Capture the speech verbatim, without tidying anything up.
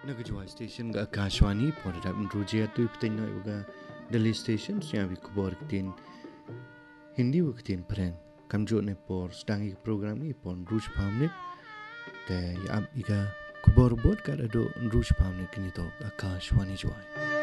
Nagajwa station ga Akashwani por rap Rujia tu iptin no uga Delhi station siya bi kubor kitin Hindi waktin pren kamjo ne por stangi program ni por Ruj pamne te ya iga kubor bot kada do Ruj pamne kini to Akashwani jwai